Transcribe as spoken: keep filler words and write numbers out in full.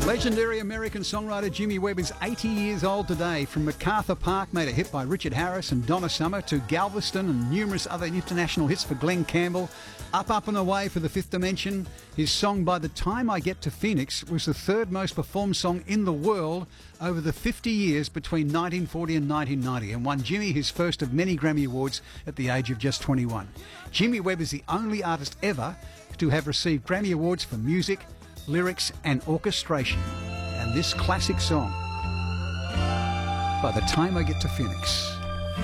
Legendary American songwriter Jimmy Webb is eighty years old today. From MacArthur Park, made a hit by Richard Harris and Donna Summer, to Galveston and numerous other international hits for Glenn Campbell. Up, Up and Away for The Fifth Dimension. His song By the Time I Get to Phoenix was the third most performed song in the world over the fifty years between nineteen forty and nineteen ninety, and won Jimmy his first of many Grammy Awards at the age of just twenty-one. Jimmy Webb is the only artist ever to have received Grammy Awards for music, lyrics and orchestration. And this classic song, By the Time I Get to Phoenix.